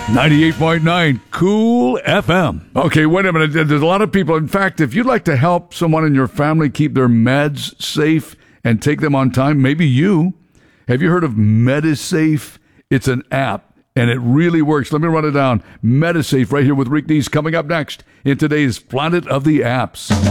98.9 Cool FM. Okay, wait a minute. There's a lot of people. In fact, if you'd like to help someone in your family keep their meds safe and take them on time, maybe you. Have you heard of Medisafe? It's an app, and it really works. Let me run it down. Medisafe right here with Rick Dees coming up next in today's Planet of the Apps.